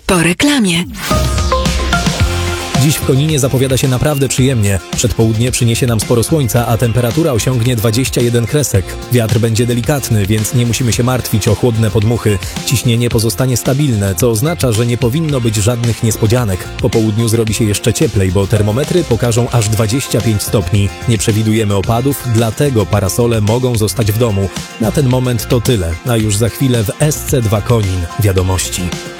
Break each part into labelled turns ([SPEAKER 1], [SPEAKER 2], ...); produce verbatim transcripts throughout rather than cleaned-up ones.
[SPEAKER 1] Po reklamie.
[SPEAKER 2] Dziś w Koninie zapowiada się naprawdę przyjemnie. Przedpołudnie przyniesie nam sporo słońca, a temperatura osiągnie dwadzieścia jeden kresek. Wiatr będzie delikatny, więc nie musimy się martwić o chłodne podmuchy. Ciśnienie pozostanie stabilne, co oznacza, że nie powinno być żadnych niespodzianek. Po południu zrobi się jeszcze cieplej, bo termometry pokażą aż dwadzieścia pięć stopni. Nie przewidujemy opadów, dlatego parasole mogą zostać w domu. Na ten moment to tyle, a już za chwilę w S C dwa Konin wiadomości.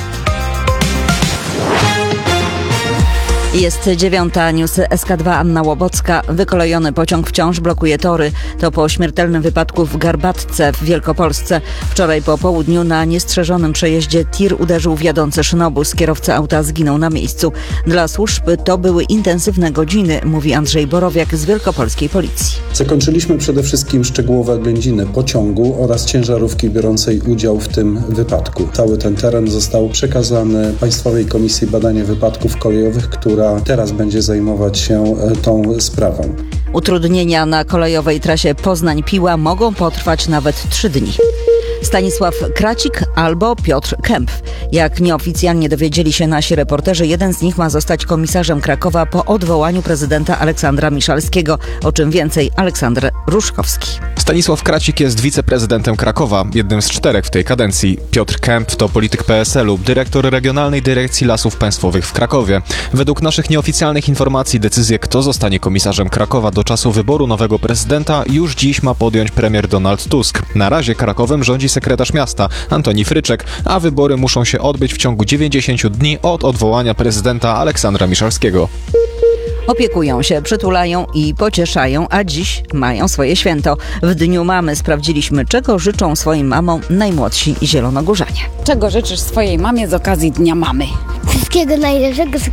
[SPEAKER 3] Jest dziewiąta, newsy S K dwa, Anna Łobocka. Wykolejony pociąg wciąż blokuje tory. To po śmiertelnym wypadku w Garbatce w Wielkopolsce. Wczoraj po południu na niestrzeżonym przejeździe tir uderzył w jadący szynobus. Kierowca auta zginął na miejscu. Dla służb to były intensywne godziny, mówi Andrzej Borowiak z Wielkopolskiej Policji.
[SPEAKER 4] Zakończyliśmy przede wszystkim szczegółowe oględziny pociągu oraz ciężarówki biorącej udział w tym wypadku. Cały ten teren został przekazany Państwowej Komisji Badania Wypadków Kolejowych, która teraz będzie zajmować się tą sprawą.
[SPEAKER 3] Utrudnienia na kolejowej trasie Poznań-Piła mogą potrwać nawet trzy dni. Stanisław Kracik albo Piotr Kempf. Jak nieoficjalnie dowiedzieli się nasi reporterzy, jeden z nich ma zostać komisarzem Krakowa po odwołaniu prezydenta Aleksandra Miszalskiego. O czym więcej Aleksander Ruszkowski.
[SPEAKER 5] Stanisław Kracik jest wiceprezydentem Krakowa, jednym z czterech w tej kadencji. Piotr Kempf to polityk P S L u, dyrektor Regionalnej Dyrekcji Lasów Państwowych w Krakowie. Według naszych nieoficjalnych informacji decyzję, kto zostanie komisarzem Krakowa do czasu wyboru nowego prezydenta, już dziś ma podjąć premier Donald Tusk. Na razie Krakowem rządzi sekretarz miasta Antoni Fryczek, a wybory muszą się odbyć w ciągu dziewięćdziesięciu dni od odwołania prezydenta Aleksandra Miszalskiego.
[SPEAKER 3] Opiekują się, przytulają i pocieszają, a dziś mają swoje święto. W Dniu Mamy sprawdziliśmy, czego życzą swoim mamom najmłodsi zielonogórzanie.
[SPEAKER 6] Czego życzysz swojej mamie z okazji Dnia Mamy?
[SPEAKER 7] Wszystkiego najlepszego,